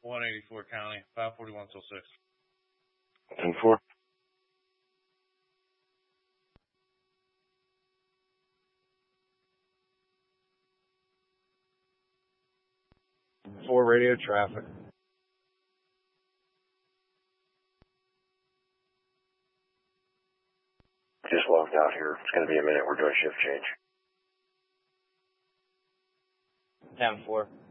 184 County, 541 till 6. 10-4. Radio traffic. Just logged out here. It's going to be a minute. We're doing shift change. 10-4.